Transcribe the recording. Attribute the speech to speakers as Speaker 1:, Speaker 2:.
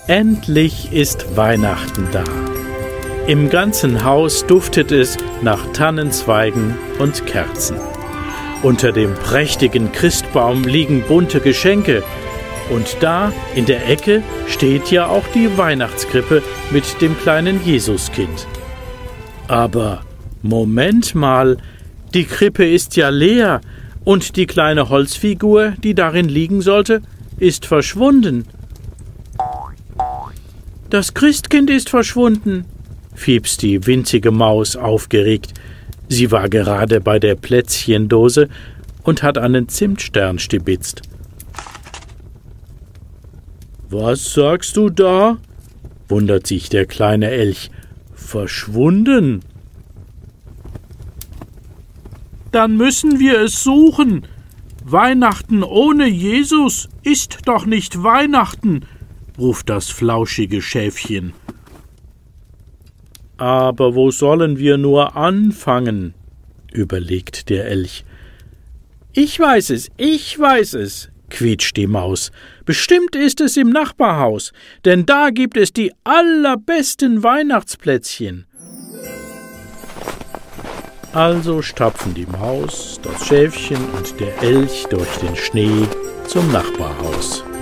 Speaker 1: Endlich ist Weihnachten da. Im ganzen Haus duftet es nach Tannenzweigen und Kerzen. Unter dem prächtigen Christbaum liegen bunte Geschenke. Und da in der Ecke steht ja auch die Weihnachtskrippe mit dem kleinen Jesuskind. Aber Moment mal, die Krippe ist ja leer und die kleine Holzfigur, die darin liegen sollte, ist verschwunden. Das Christkind ist verschwunden, fiebst die winzige Maus aufgeregt. Sie war gerade bei der Plätzchendose und hat einen Zimtstern stibitzt. »Was sagst du da?« wundert sich der kleine Elch. »Verschwunden?« »Dann müssen wir es suchen. Weihnachten ohne Jesus ist doch nicht Weihnachten«, ruft das flauschige Schäfchen. »Aber wo sollen wir nur anfangen?« überlegt der Elch. »Ich weiß es«, quietscht die Maus. »Bestimmt ist es im Nachbarhaus, denn da gibt es die allerbesten Weihnachtsplätzchen.« Also stapfen die Maus, das Schäfchen und der Elch durch den Schnee zum Nachbarhaus.